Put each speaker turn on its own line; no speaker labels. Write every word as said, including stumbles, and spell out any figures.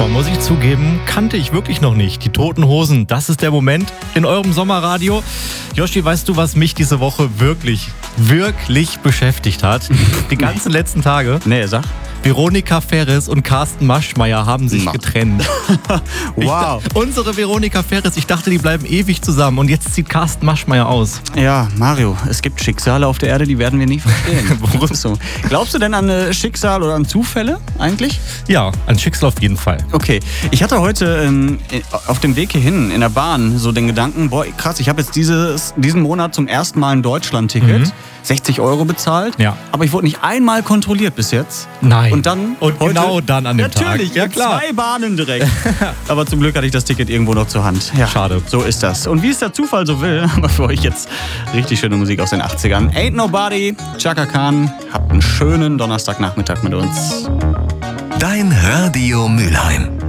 Aber muss ich zugeben, kannte ich wirklich noch nicht. Die Toten Hosen, das ist der Moment in eurem Sommerradio. Yoshi, weißt du, was mich diese Woche wirklich, wirklich beschäftigt hat? Die ganzen letzten Tage.
Nee, sag.
Veronika Ferres und Carsten Maschmeyer haben sich
Na.
getrennt.
Wow.
Ich, unsere Veronika Ferres, ich dachte, die bleiben ewig zusammen und jetzt zieht Carsten Maschmeyer aus.
Ja, Mario, es gibt Schicksale auf der Erde, die werden wir nie verstehen.
Worum?
So. Glaubst du denn an äh, Schicksal oder an Zufälle eigentlich?
Ja, ein Schicksal auf jeden Fall.
Okay, ich hatte heute ähm, auf dem Weg hierhin in der Bahn so den Gedanken, boah, krass, ich habe jetzt dieses, diesen Monat zum ersten Mal ein Deutschland-Ticket,
Mhm.
sechzig Euro bezahlt,
Ja.
aber ich wurde nicht einmal kontrolliert bis jetzt.
Nein.
Und dann
Und
heute,
genau dann an dem Tag.
Natürlich,
Ja,
in
klar.
zwei Bahnen direkt. Aber zum Glück hatte ich das Ticket irgendwo noch zur Hand. Ja,
Schade.
So ist das. Und wie es der Zufall so will, haben wir für euch jetzt richtig schöne Musik aus den achtzigern. Ain't Nobody, Chaka Khan. Habt einen schönen Donnerstagnachmittag mit uns.
Dein Radio Mülheim.